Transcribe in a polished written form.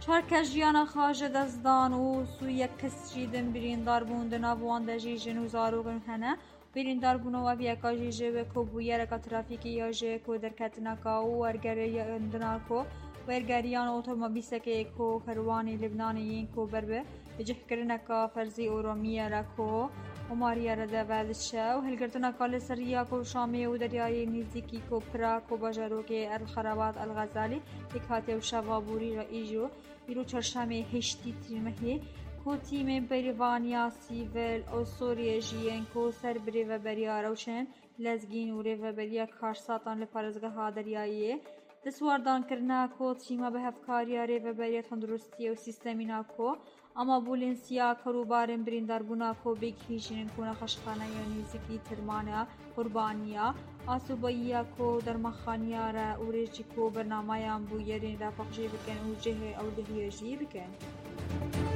چهار کس جیانا خواجه دزدان و سوی یک کس جیدن بریندار بوند ناوان ده جیجن و زاروگن هنه بریندار بونو و بیاکا جیجه و کو بویرکا ترافیکی یا جه کو درکتنکا و ورگری اندناکو ورگریان اوتومبیسکه کو کروانی لبنانیین کو بربه بجه کرنکا فرزی اورومیه رکو و ماریا رده ولشه و هلگرتنکا لسریا کو شامی و دریای نزدیکی کو پراک و باجروک الخرابات الغزالی دکاته و شوابوری را ایجو ایرو چرشمه هشتی تیمهی کو تیم بریوانیا سیول او سوریه جیین کو سر بریو بریا روشن لزگین و ریو بریا کارساتان لپارزگاه دریاییه دسواردان کرنا کو تیما به هفکاریا ریو بریا تندرستی و سیستمینا کو اما بولنسیا کروبارن بریندار بونا کو بیگ هیجین کو نخشخانه یا نزدیکی ترمانه قربانیا آسوبایا کو در مخانیا را اوریجی کو برنامه بو یرین را پخشی بکن و جه او دهیجی بکن